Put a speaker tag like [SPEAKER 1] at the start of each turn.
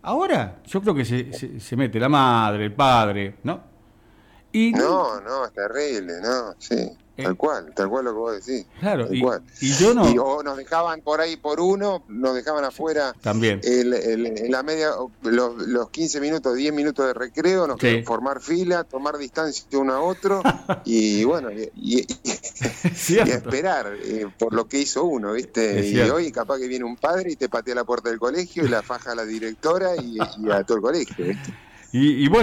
[SPEAKER 1] Ahora yo creo que se mete la madre, el padre, ¿no? Y
[SPEAKER 2] No, es terrible, no, sí,
[SPEAKER 1] eh,
[SPEAKER 2] tal cual lo que vos decís,
[SPEAKER 1] claro,
[SPEAKER 2] tal cual.
[SPEAKER 1] y yo
[SPEAKER 2] Y
[SPEAKER 1] no,
[SPEAKER 2] o nos dejaban por ahí por uno, nos dejaban
[SPEAKER 1] sí,
[SPEAKER 2] afuera
[SPEAKER 1] también,
[SPEAKER 2] en la media, los 15 minutos, 10 minutos de recreo, nos quedaban
[SPEAKER 1] sí,
[SPEAKER 2] formar fila, tomar distancia uno a otro y bueno,
[SPEAKER 1] es
[SPEAKER 2] y a
[SPEAKER 1] cierto,
[SPEAKER 2] esperar por lo que hizo uno, ¿viste?
[SPEAKER 1] es
[SPEAKER 2] Y
[SPEAKER 1] cierto.
[SPEAKER 2] hoy capaz que viene un padre y te patea la puerta del colegio y la faja a la directora y a todo el colegio, ¿viste?
[SPEAKER 1] Y bueno.